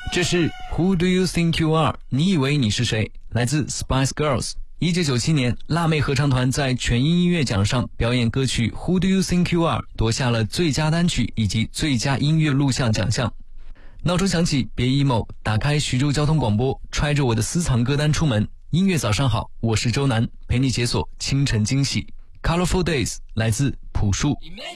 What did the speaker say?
这是 Who Do You Think You Are？ 你以为你是谁？来自 Spice Girls。1997年，辣妹合唱团在全英音乐奖上表演歌曲 Who Do You Think You Are， 夺下了最佳单曲以及最佳音乐录像奖项。闹钟响起，别 emo， 打开徐州交通广播，揣着我的私藏歌单出门。音乐早上好，我是周南，陪你解锁清晨惊喜。Colorful Days 来自朴树。